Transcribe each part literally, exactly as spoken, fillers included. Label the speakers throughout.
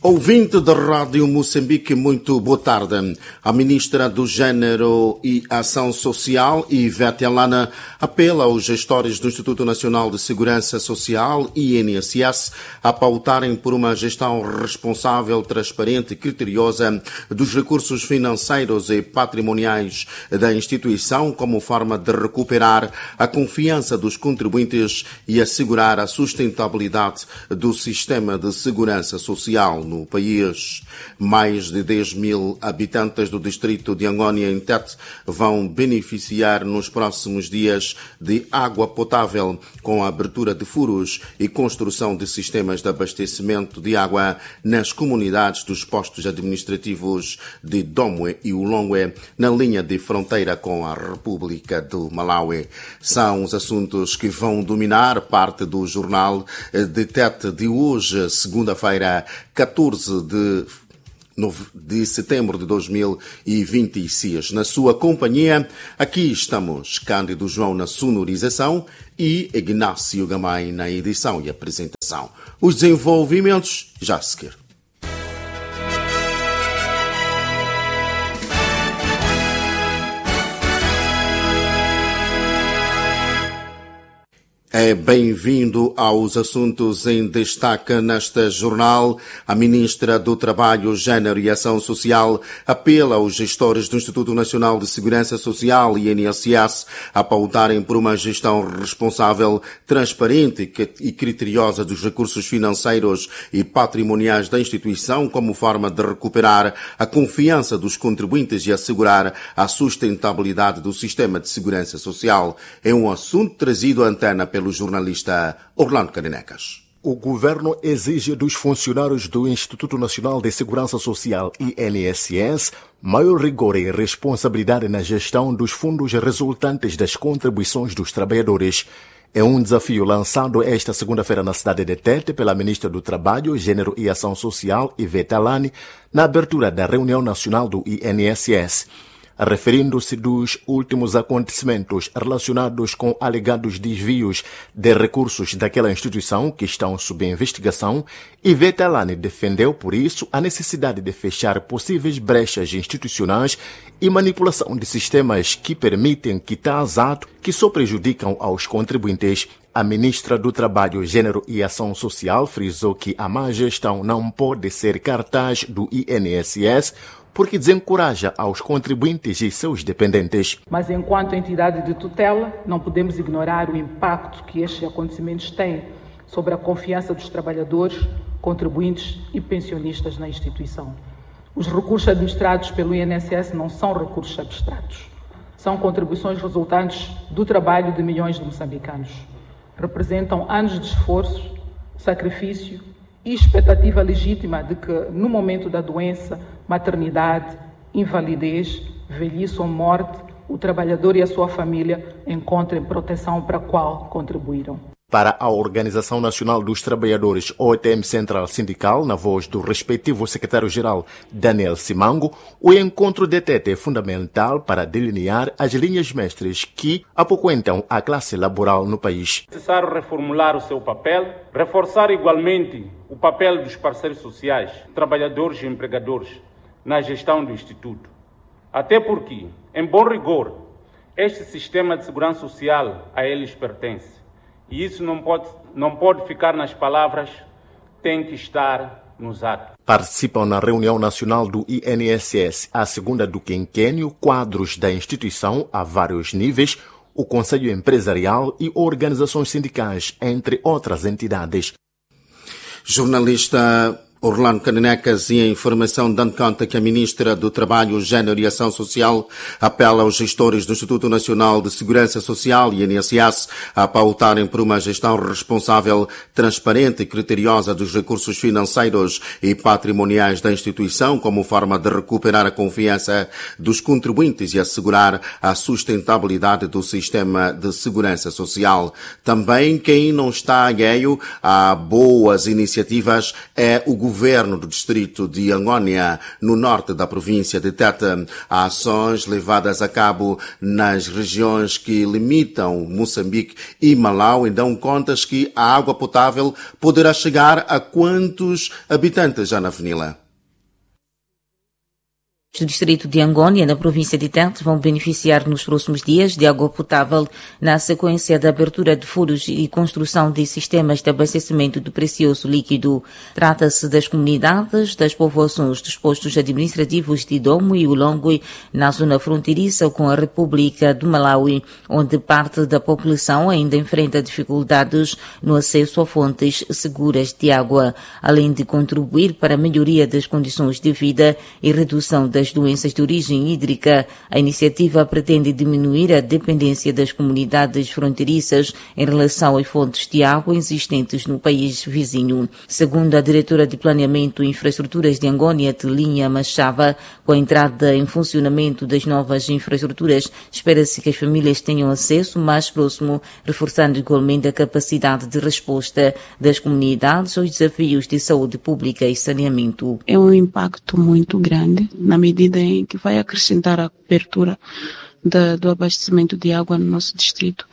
Speaker 1: Ouvinte da Rádio Moçambique, muito boa tarde. A ministra do Gênero e Ação Social, Ivete Alana, apela aos gestores do Instituto Nacional de Segurança Social, I N S S, a pautarem por uma gestão responsável, transparente e criteriosa dos recursos financeiros e patrimoniais da instituição, como forma de recuperar a confiança dos contribuintes e assegurar a sustentabilidade do sistema de segurança social no país. Mais de dez mil habitantes do distrito de Angônia, em Tete, vão beneficiar nos próximos dias de água potável com a abertura de furos e construção de sistemas de abastecimento de água nas comunidades dos postos administrativos de Domwe e Ulongwe, na linha de fronteira com a República do Malawi. São os assuntos que vão dominar parte do jornal de Tete de hoje, segunda-feira, catorze de setembro de dois mil e vinte e seis. Na sua companhia, aqui estamos Cândido João na sonorização e Ignácio Gamay na edição e apresentação. Os desenvolvimentos já a seguir. É bem-vindo aos assuntos em destaque neste jornal. A ministra do Trabalho, Gênero e Ação Social apela aos gestores do Instituto Nacional de Segurança Social, I N S S, a pautarem por uma gestão responsável, transparente e criteriosa dos recursos financeiros e patrimoniais da instituição, como forma de recuperar a confiança dos contribuintes e assegurar a sustentabilidade do sistema de segurança social. É um assunto trazido à antena pelo o jornalista Orlando Carinecas.
Speaker 2: O governo exige dos funcionários do Instituto Nacional de Segurança Social, I N S S, maior rigor e responsabilidade na gestão dos fundos resultantes das contribuições dos trabalhadores. É um desafio lançado esta segunda-feira na cidade de Tete pela ministra do Trabalho, Gênero e Ação Social, Ivete Alana, na abertura da reunião nacional do I N S S. Referindo-se dos últimos acontecimentos relacionados com alegados desvios de recursos daquela instituição que estão sob investigação, Ivete Alana defendeu, por isso, a necessidade de fechar possíveis brechas institucionais e manipulação de sistemas que permitem quitar ato que só prejudicam aos contribuintes. A ministra do Trabalho, Gênero e Ação Social frisou que a má gestão não pode ser cartaz do I N S S, porque desencoraja aos contribuintes e seus dependentes.
Speaker 3: Mas enquanto entidade de tutela, não podemos ignorar o impacto que estes acontecimentos têm sobre a confiança dos trabalhadores, contribuintes e pensionistas na instituição. Os recursos administrados pelo I N S S não são recursos abstratos. São contribuições resultantes do trabalho de milhões de moçambicanos. Representam anos de esforço, sacrifício e expectativa legítima de que, no momento da doença, maternidade, invalidez, velhice ou morte, o trabalhador e a sua família encontrem proteção para a qual contribuíram.
Speaker 2: Para a Organização Nacional dos Trabalhadores, O T M Central Sindical, na voz do respectivo secretário-geral Daniel Simango, o encontro de Tete é fundamental para delinear as linhas mestras que apoquentam a classe laboral no país.
Speaker 4: É necessário reformular o seu papel, reforçar igualmente o papel dos parceiros sociais, trabalhadores e empregadores, na gestão do Instituto. Até porque, em bom rigor, este sistema de segurança social a eles pertence. E isso não pode, não pode ficar nas palavras, tem que estar nos atos.
Speaker 2: Participam na reunião nacional do I N S S, a segunda do quinquênio, quadros da instituição a vários níveis, o Conselho Empresarial e organizações sindicais, entre outras entidades.
Speaker 1: Jornalista Orlando Carinecas e a informação dando conta que a ministra do Trabalho, Gênero e Ação Social apela aos gestores do Instituto Nacional de Segurança Social, I N S S, a pautarem por uma gestão responsável, transparente e criteriosa dos recursos financeiros e patrimoniais da instituição, como forma de recuperar a confiança dos contribuintes e assegurar a sustentabilidade do sistema de segurança social. Também quem não está alheio a boas iniciativas é o governo governo do distrito de Angônia, no norte da província de Tete. Ações levadas a cabo nas regiões que limitam Moçambique e Malawi dão contas que a água potável poderá chegar a quantos habitantes já na avenida?
Speaker 5: Do distrito de Angônia, na província de Tete, vão beneficiar nos próximos dias de água potável na sequência da abertura de furos e construção de sistemas de abastecimento do precioso líquido. Trata-se das comunidades, das povoações dos postos administrativos de Domo e Ulongwe, na zona fronteiriça com a República do Malawi, onde parte da população ainda enfrenta dificuldades no acesso a fontes seguras de água, além de contribuir para a melhoria das condições de vida e redução das doenças de origem hídrica. A iniciativa pretende diminuir a dependência das comunidades fronteiriças em relação às fontes de água existentes no país vizinho. Segundo a diretora de Planeamento e Infraestruturas de Angônia, Telinha Machava, com a entrada em funcionamento das novas infraestruturas, espera-se que as famílias tenham acesso mais próximo, reforçando igualmente a capacidade de resposta das comunidades aos desafios de saúde pública e saneamento.
Speaker 6: É um impacto muito grande, na medida em que vai acrescentar a cobertura da, do abastecimento de água no nosso distrito.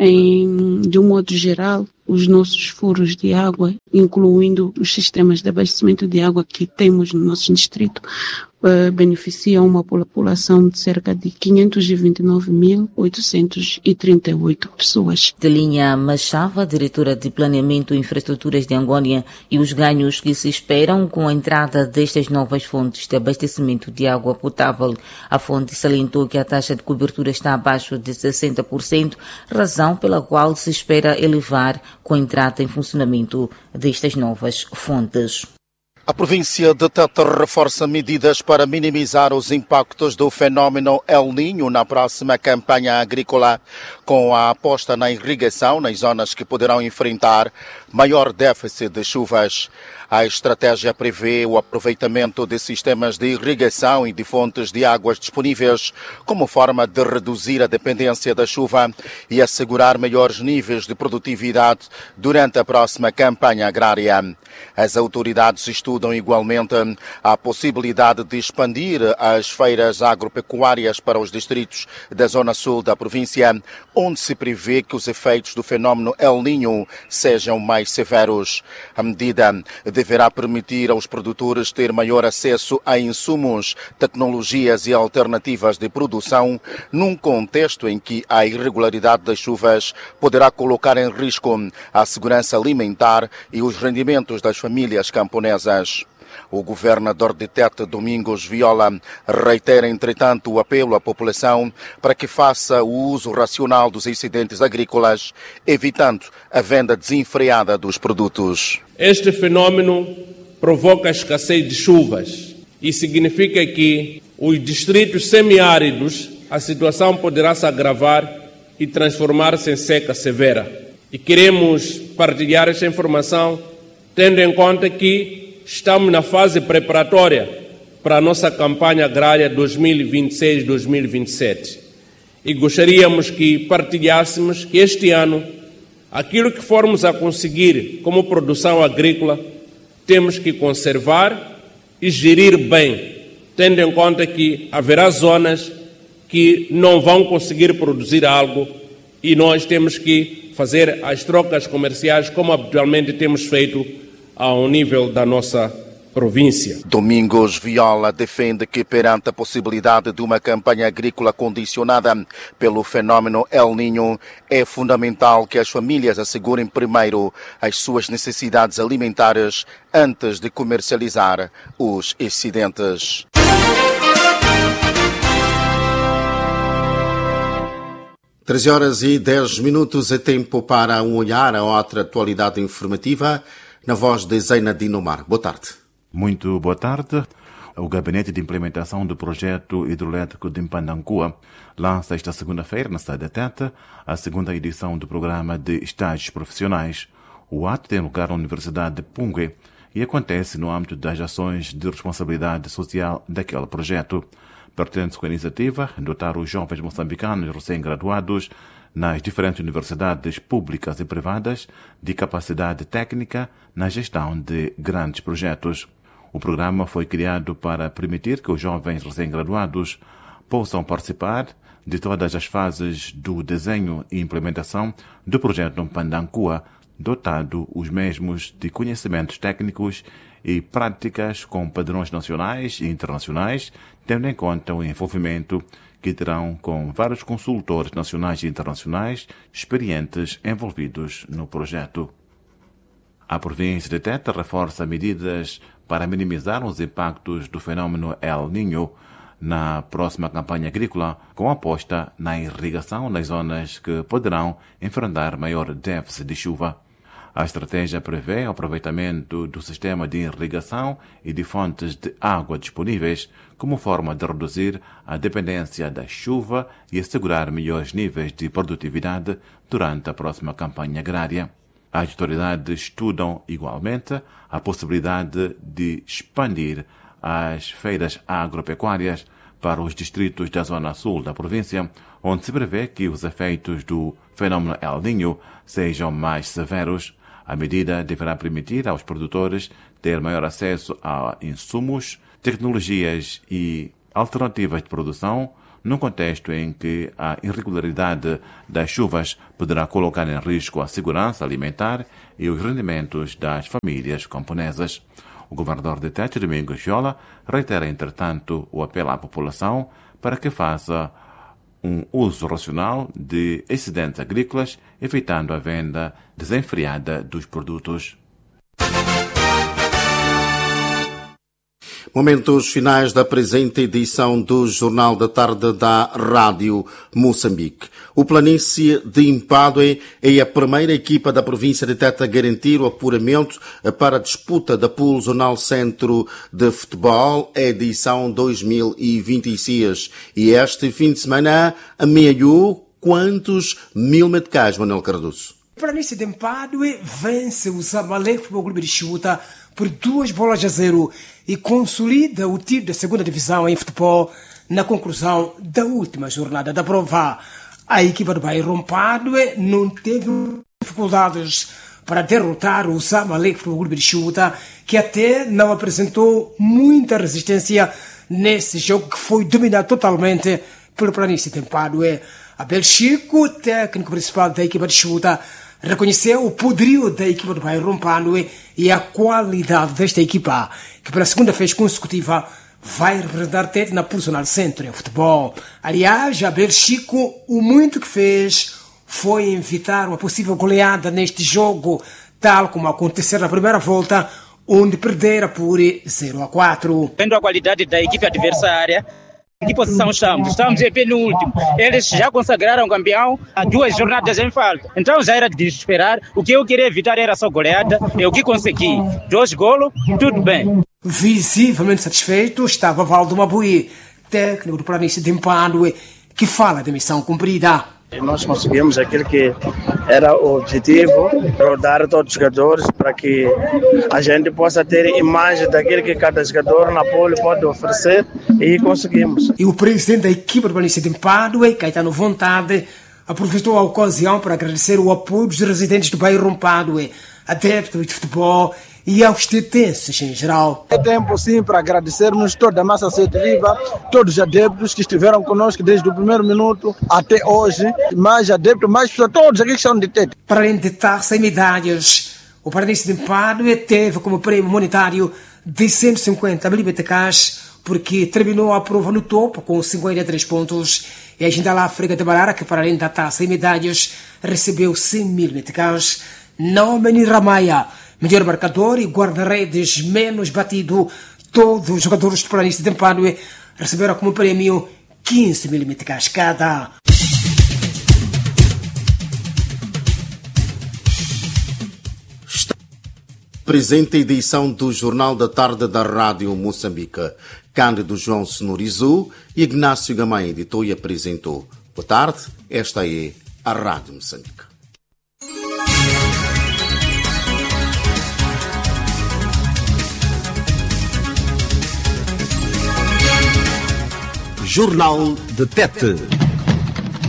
Speaker 6: Em, de um modo geral, os nossos furos de água, incluindo os sistemas de abastecimento de água que temos no nosso distrito, uh, beneficiam uma população de cerca de quinhentos e vinte e nove mil, oitocentos e trinta e oito pessoas.
Speaker 5: Telinha Machava, diretora de Planeamento e Infraestruturas de Angônia, e os ganhos que se esperam com a entrada destas novas fontes de abastecimento de água potável. A fonte salientou que a taxa de cobertura está abaixo de sessenta por cento, razão pela qual se espera elevar com a entrada em funcionamento destas novas fontes.
Speaker 1: A província de Tete reforça medidas para minimizar os impactos do fenómeno El Niño na próxima campanha agrícola, com a aposta na irrigação nas zonas que poderão enfrentar maior déficit de chuvas. A estratégia prevê o aproveitamento de sistemas de irrigação e de fontes de águas disponíveis como forma de reduzir a dependência da chuva e assegurar maiores níveis de produtividade durante a próxima campanha agrária. As autoridades estudam igualmente a possibilidade de expandir as feiras agropecuárias para os distritos da zona sul da província, onde se prevê que os efeitos do fenómeno El Niño sejam mais severos. A medida deverá permitir aos produtores ter maior acesso a insumos, tecnologias e alternativas de produção, num contexto em que a irregularidade das chuvas poderá colocar em risco a segurança alimentar e os rendimentos das famílias camponesas. O governador de Tete, Domingos Viola, reitera, entretanto, o apelo à população para que faça o uso racional dos excedentes agrícolas, evitando a venda desenfreada dos produtos.
Speaker 7: Este fenômeno provoca a escassez de chuvas e significa que os distritos semiáridos, a situação poderá se agravar e transformar-se em seca severa. E queremos partilhar esta informação tendo em conta que estamos na fase preparatória para a nossa campanha agrária dois mil e vinte e seis a dois mil e vinte e sete. E gostaríamos que partilhássemos que este ano, aquilo que formos a conseguir como produção agrícola, temos que conservar e gerir bem, tendo em conta que haverá zonas que não vão conseguir produzir algo e nós temos que fazer as trocas comerciais como habitualmente temos feito ao nível da nossa província.
Speaker 1: Domingos Viola defende que, perante a possibilidade de uma campanha agrícola condicionada pelo fenómeno El Niño, é fundamental que as famílias assegurem primeiro as suas necessidades alimentares antes de comercializar os excedentes. treze horas e dez minutos é tempo para um olhar a outra atualidade informativa na voz de Zeina Dinomar. Boa tarde.
Speaker 8: Muito boa tarde. O Gabinete de Implementação do Projeto Hidroelétrico de Mpandancua lança esta segunda-feira, na cidade de Tete, a segunda edição do programa de estágios profissionais. O ato tem lugar na Universidade de Pungue e acontece no âmbito das ações de responsabilidade social daquele projeto. Pretende-se com a iniciativa dotar os jovens moçambicanos recém-graduados nas diferentes universidades públicas e privadas de capacidade técnica na gestão de grandes projetos. O programa foi criado para permitir que os jovens recém-graduados possam participar de todas as fases do desenho e implementação do projeto Mpandankua, dotado os mesmos de conhecimentos técnicos e práticas com padrões nacionais e internacionais, tendo em conta o envolvimento que terão com vários consultores nacionais e internacionais experientes envolvidos no projeto. A província de Tete reforça medidas para minimizar os impactos do fenômeno El Niño na próxima campanha agrícola, com aposta na irrigação nas zonas que poderão enfrentar maior déficit de chuva. A estratégia prevê o aproveitamento do sistema de irrigação e de fontes de água disponíveis como forma de reduzir a dependência da chuva e assegurar melhores níveis de produtividade durante a próxima campanha agrária. As autoridades estudam, igualmente, a possibilidade de expandir as feiras agropecuárias para os distritos da zona sul da província, onde se prevê que os efeitos do fenômeno El Niño sejam mais severos. A medida deverá permitir aos produtores ter maior acesso a insumos, tecnologias e alternativas de produção, num contexto em que a irregularidade das chuvas poderá colocar em risco a segurança alimentar e os rendimentos das famílias camponesas. O governador de Tete, Domingos Viola, reitera, entretanto, o apelo à população para que faça um uso racional de excedentes agrícolas, evitando a venda desenfreada dos produtos.
Speaker 1: Momentos finais da presente edição do Jornal da Tarde da Rádio Moçambique. O Planície de Impadue é a primeira equipa da província de Tete a garantir o apuramento para a disputa da Pool Zonal Centro de Futebol, edição dois mil e vinte e seis. E este fim de semana amealhou quantos mil meticais, Manuel Cardoso?
Speaker 9: O Planície de Impadue vence o Zamalek Futebol Clube de Chuta por duas bolas a zero e consolida o título da segunda divisão em futebol na conclusão da última jornada da prova. A equipa do Bairro Impadue não teve dificuldades para derrotar o Zamalek Futebol Clube de Chuta, que até não apresentou muita resistência nesse jogo que foi dominado totalmente pelo Planície de Impadue. Abel Chico, técnico principal da equipa de Chuta, reconheceu o poderio da equipa do Bairro Impadue e a qualidade desta equipa, que pela segunda vez consecutiva vai representar Tete na Pool Zonal Centro em futebol. Aliás, Abel Chico, o muito que fez foi evitar uma possível goleada neste jogo, tal como aconteceu na primeira volta, onde perdera por zero a quatro.
Speaker 10: Vendo a qualidade da equipe adversária, em que posição estamos? Estamos em penúltimo. Eles já consagraram campeão há duas jornadas em falta. Então já era de esperar. O que eu queria evitar era só goleada. É o que consegui. Dois golos, tudo bem.
Speaker 9: Visivelmente satisfeito estava Valdo Mabui, técnico do Planície de Impadue, que fala da missão cumprida.
Speaker 11: Nós conseguimos aquilo que era o objetivo, rodar todos os jogadores para que a gente possa ter imagem daquilo que cada jogador na pole pode oferecer, e conseguimos.
Speaker 9: E o presidente da equipa do Planície de Impadue, Caetano Vontade, aproveitou a ocasião para agradecer o apoio dos residentes do Bairro Impadue, adeptos de futebol e aos tetenses em geral.
Speaker 12: É tempo sim para agradecermos toda a nossa associativa, todos os adeptos que estiveram conosco desde o primeiro minuto até hoje, mais adeptos, mais pessoas, todos aqui que são de Tete.
Speaker 9: Para além de taça e medalhas, o Planície de Impadue teve como prêmio monetário de cento e cinquenta mil meticais, porque terminou a prova no topo com cinquenta e três pontos. E a Jindal África de Barara, que para além da taça e medalhas, recebeu cem mil meticais. Naomi Ramaya, melhor marcador e guarda-redes menos batido. Todos os jogadores do Planície de Impadue receberam como prêmio quinze mil meticais cada.
Speaker 1: Presente edição do Jornal da Tarde da Rádio Moçambique. Cândido João Sonorizu e Ignácio Gamay editou e apresentou. Boa tarde, esta é a Rádio Moçambique.
Speaker 13: Jornal de Tete.